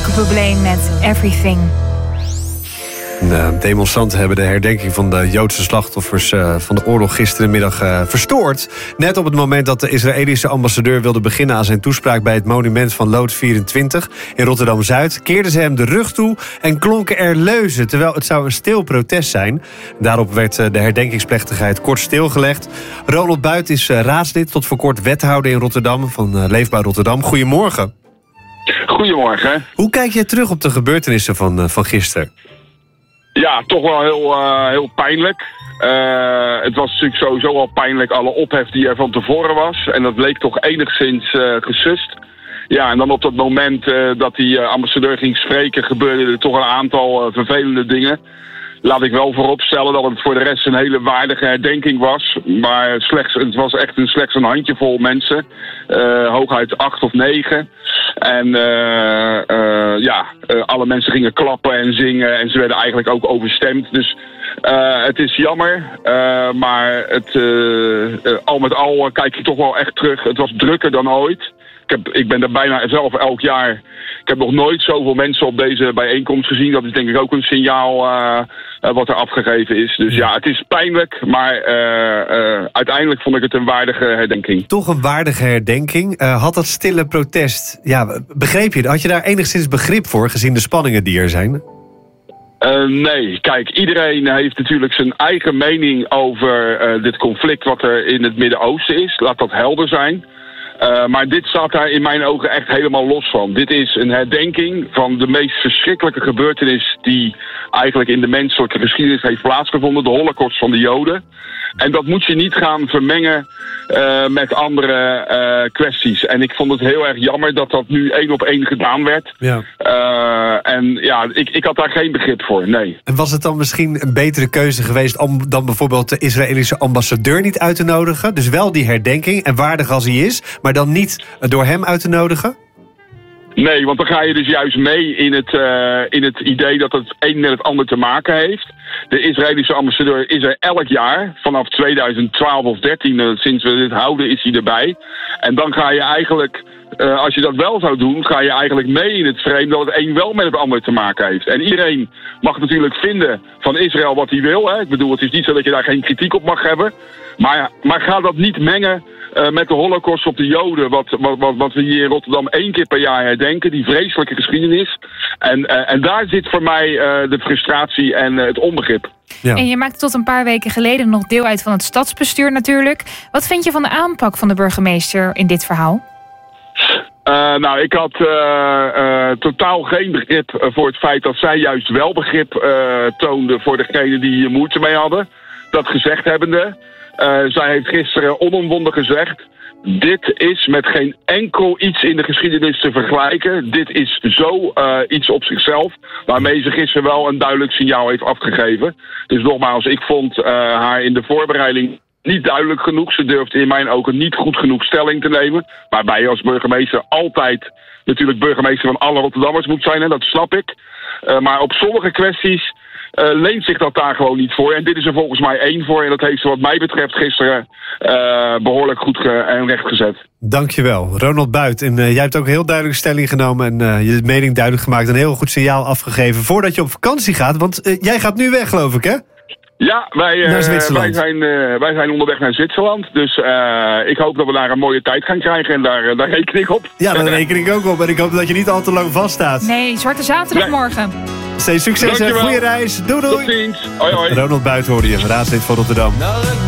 Michael Bublé met Everything. De demonstranten hebben de herdenking van de Joodse slachtoffers van de oorlog gisterenmiddag verstoord. Net op het moment dat de Israëlische ambassadeur wilde beginnen aan zijn toespraak bij het monument van Lood 24 in Rotterdam-Zuid, keerden ze hem de rug toe en klonken er leuzen, terwijl het zou een stil protest zijn. Daarop werd de herdenkingsplechtigheid kort stilgelegd. Ronald Buit is raadslid, tot voor kort wethouder in Rotterdam van Leefbaar Rotterdam. Goedemorgen. Goedemorgen. Hoe kijk je terug op de gebeurtenissen van gisteren? Ja, toch wel heel pijnlijk. Het was natuurlijk sowieso al pijnlijk, alle ophef die er van tevoren was. En dat bleek toch enigszins gesust. Ja, en dan op dat moment dat die ambassadeur ging spreken, gebeurden er toch een aantal vervelende dingen. Laat ik wel vooropstellen dat het voor de rest een hele waardige herdenking was. Maar het was echt slechts een handjevol mensen. Hooguit 8 of 9. En alle mensen gingen klappen en zingen. En ze werden eigenlijk ook overstemd. Dus het is jammer. Maar al met al kijk je toch wel echt terug. Het was drukker dan ooit. Ik ben er bijna zelf elk jaar. Ik heb nog nooit zoveel mensen op deze bijeenkomst gezien. Dat is denk ik ook een signaal wat er afgegeven is. Dus ja, het is pijnlijk. Maar uiteindelijk vond ik het een waardige herdenking. Toch een waardige herdenking. Had dat stille protest, begreep je? Had je daar enigszins begrip voor, gezien de spanningen die er zijn? Nee, kijk, iedereen heeft natuurlijk zijn eigen mening over dit conflict wat er in het Midden-Oosten is. Laat dat helder zijn. Maar dit staat daar in mijn ogen echt helemaal los van. Dit is een herdenking van de meest verschrikkelijke gebeurtenis die eigenlijk in de menselijke geschiedenis heeft plaatsgevonden. De Holocaust van de Joden. En dat moet je niet gaan vermengen met andere kwesties. En ik vond het heel erg jammer dat dat nu 1 op 1 gedaan werd. Ja. Ik had daar geen begrip voor, nee. En was het dan misschien een betere keuze geweest om dan bijvoorbeeld de Israëlische ambassadeur niet uit te nodigen? Dus wel die herdenking, en waardig als hij is, maar dan niet door hem uit te nodigen? Nee, want dan ga je dus juist mee in het idee dat het een met het ander te maken heeft. De Israëlische ambassadeur is er elk jaar. Vanaf 2012 of 13, sinds we dit houden, is hij erbij. En dan ga je eigenlijk, als je dat wel zou doen, ga je eigenlijk mee in het frame dat het een wel met het ander te maken heeft. En iedereen mag natuurlijk vinden van Israël wat hij wil. Hè? Ik bedoel, het is niet zo dat je daar geen kritiek op mag hebben. Maar ga dat niet mengen met de Holocaust op de Joden, wat we hier in Rotterdam 1 keer per jaar herdenken, die vreselijke geschiedenis. En daar zit voor mij de frustratie en het onbegrip. Ja. En je maakte tot een paar weken geleden nog deel uit van het stadsbestuur natuurlijk. Wat vind je van de aanpak van de burgemeester in dit verhaal? Ik had totaal geen begrip voor het feit dat zij juist wel begrip toonde voor degenen die hier moeite mee hadden. Dat gezegd hebbende. Zij heeft gisteren onomwonden gezegd: dit is met geen enkel iets in de geschiedenis te vergelijken. Dit is zo iets op zichzelf, waarmee ze gisteren wel een duidelijk signaal heeft afgegeven. Dus nogmaals, ik vond haar in de voorbereiding niet duidelijk genoeg. Ze durfde in mijn ogen niet goed genoeg stelling te nemen. Waarbij je als burgemeester altijd natuurlijk burgemeester van alle Rotterdammers moet zijn, en dat snap ik. Maar op sommige kwesties leent zich dat daar gewoon niet voor. En dit is er volgens mij 1 voor. En dat heeft ze wat mij betreft gisteren behoorlijk goed en recht gezet. Dankjewel, Ronald Buit. En jij hebt ook heel duidelijk stelling genomen en je mening duidelijk gemaakt. Een heel goed signaal afgegeven voordat je op vakantie gaat. Want jij gaat nu weg, geloof ik, hè? Ja, wij zijn onderweg naar Zwitserland. Dus ik hoop dat we daar een mooie tijd gaan krijgen. En daar reken ik op. Ja, daar reken ik ook op. En ik hoop dat je niet al te lang vaststaat. Nee, Zwarte Zaterdag morgen. Steeds succes en goede reis. Doei doei. Tot ziens. Hoi hoi. Ronald Buit hoorde je, raadslid van Rotterdam.